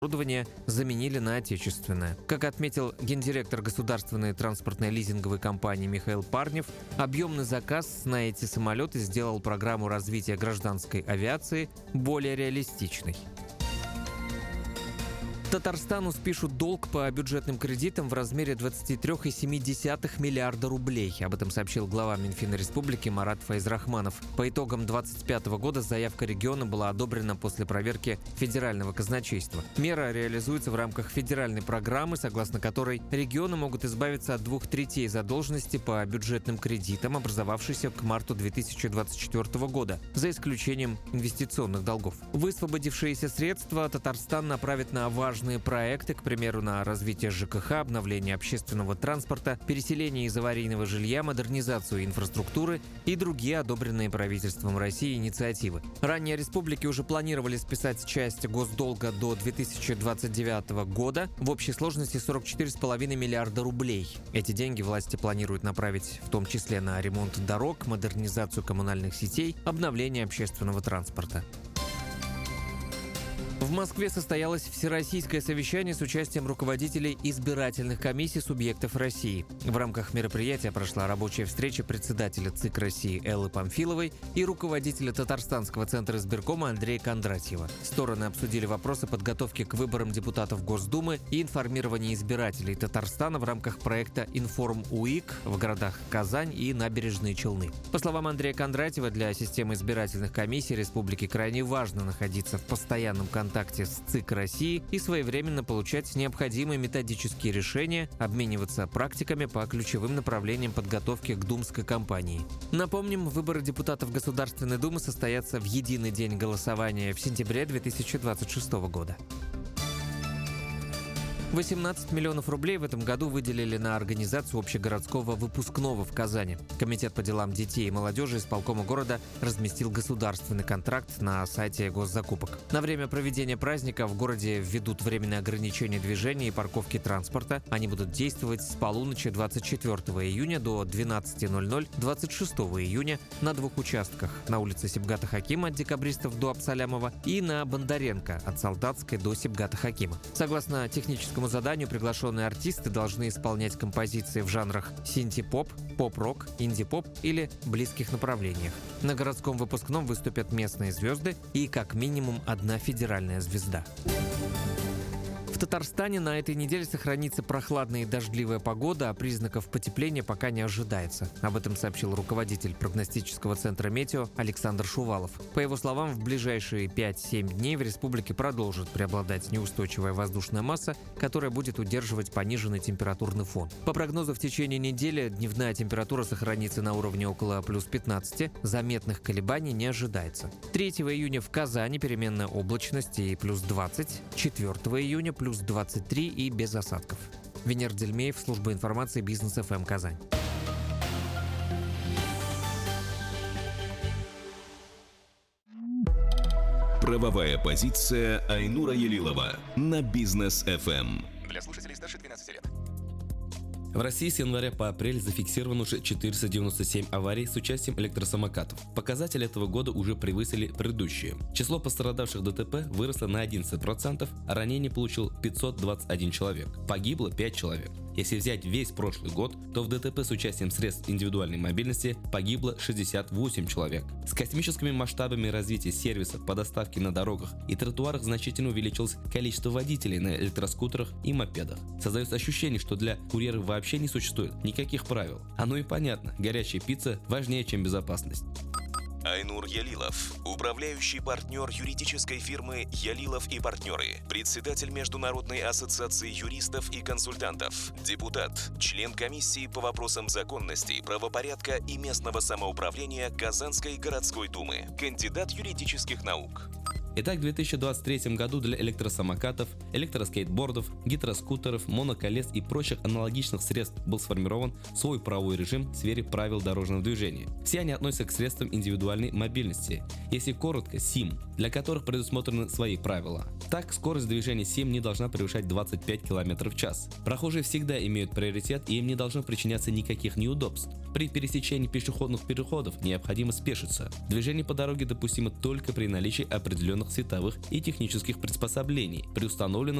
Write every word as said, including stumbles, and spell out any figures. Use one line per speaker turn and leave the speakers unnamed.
оборудование заменили на отечественное. Как отметил гендиректор государственной транспортной лизинговой компании Михаил Парнев, объемный заказ на эти самолеты сделал программу развития гражданской авиации более реалистичной. Татарстану спишут долг по бюджетным кредитам в размере двадцать три целых семь десятых миллиарда рублей. Об этом сообщил глава Минфина республики Марат Файзрахманов. По итогам две тысячи двадцать пятого года заявка региона была одобрена после проверки федерального казначейства. Мера реализуется в рамках федеральной программы, согласно которой регионы могут избавиться от двух третей задолженности по бюджетным кредитам, образовавшейся к марту две тысячи двадцать четвёртого года, за исключением инвестиционных долгов. Высвободившиеся средства Татарстан направит на важные проекты, к примеру, на развитие ЖКХ, обновление общественного транспорта, переселение из аварийного жилья, модернизацию инфраструктуры и другие одобренные правительством России инициативы. Ранее республики уже планировали списать часть госдолга до две тысячи двадцать девятого года в общей сложности сорок четыре целых пять десятых миллиарда рублей. Эти деньги власти планируют направить в том числе на ремонт дорог, модернизацию коммунальных сетей, обновление общественного транспорта. В Москве состоялось всероссийское совещание с участием руководителей избирательных комиссий субъектов России. В рамках мероприятия прошла рабочая встреча председателя ЦИК России Эллы Памфиловой и руководителя Татарстанского центра избиркома Андрея Кондратьева. Стороны обсудили вопросы подготовки к выборам депутатов Госдумы и информирования избирателей Татарстана в рамках проекта «Информ-УИК» в городах Казань и Набережные Челны. По словам Андрея Кондратьева, для системы избирательных комиссий республики крайне важно находиться в постоянном контакте с ЦИК России и своевременно получать необходимые методические решения, обмениваться практиками по ключевым направлениям подготовки к думской кампании. Напомним, выборы депутатов Государственной Думы состоятся в единый день голосования в сентябре две тысячи двадцать шестого года. восемнадцать миллионов рублей в этом году выделили на организацию общегородского выпускного в Казани. Комитет по делам детей и молодежи исполкома города разместил государственный контракт на сайте госзакупок. На время проведения праздника в городе введут временные ограничения движения и парковки транспорта. Они будут действовать с полуночи двадцать четвёртого июня до двенадцати ноль-ноль двадцать шестого июня на двух участках: на улице Сибгата Хакима от Декабристов до Абсалямова и на Бондаренко от Солдатской до Сибгата Хакима. Согласно техническому заданию, приглашенные артисты должны исполнять композиции в жанрах синти-поп, поп-рок, инди-поп или близких направлениях. На городском выпускном выступят местные звезды и как минимум одна федеральная звезда. В Татарстане на этой неделе сохранится прохладная и дождливая погода, а признаков потепления пока не ожидается. Об этом сообщил руководитель прогностического центра «Метео» Александр Шувалов. По его словам, в ближайшие пять-семь дней в республике продолжит преобладать неустойчивая воздушная масса, которая будет удерживать пониженный температурный фон. По прогнозу, в течение недели дневная температура сохранится на уровне около плюс пятнадцати, заметных колебаний не ожидается. третьего июня в Казани переменная облачность и плюс двадцать, четвёртого июня плюс двадцать три и без осадков. Венер Дельмеев, служба информации Бизнес эф эм Казань.
Правовая позиция Айнура Елилова на Бизнес эф эм.
Для слушателей старше двенадцати лет.
В России с января по апрель зафиксировано уже четыреста девяносто семь аварий с участием электросамокатов. Показатели этого года уже превысили предыдущие. Число пострадавших ДТП выросло на одиннадцать процентов, а ранений получил пятьсот двадцать один человек. Погибло пять человек. Если взять весь прошлый год, то в ДТП с участием средств индивидуальной мобильности погибло шестьдесят восемь человек. С космическими масштабами развития сервисов по доставке на дорогах и тротуарах значительно увеличилось количество водителей на электроскутерах и мопедах. Создается ощущение, что для курьеров вообще не существует никаких правил. Оно и понятно, горячая пицца важнее, чем безопасность.
Айнур Ялилов, управляющий партнер юридической фирмы «Ялилов и партнеры», председатель Международной ассоциации юристов и консультантов, депутат, член комиссии по вопросам законности, правопорядка и местного самоуправления Казанской городской думы, кандидат юридических наук.
Итак, в две тысячи двадцать третьем году для электросамокатов, электроскейтбордов, гидроскутеров, моноколес и прочих аналогичных средств был сформирован свой правовой режим в сфере правил дорожного движения. Все они относятся к средствам индивидуальной мобильности, если коротко, СИМ, для которых предусмотрены свои правила. Так, скорость движения СИМ не должна превышать двадцать пять километров в час. Прохожие всегда имеют приоритет, и им не должно причиняться никаких неудобств. При пересечении пешеходных переходов необходимо спешиться. Движение по дороге допустимо только при наличии определенных современных световых и технических приспособлений при установленном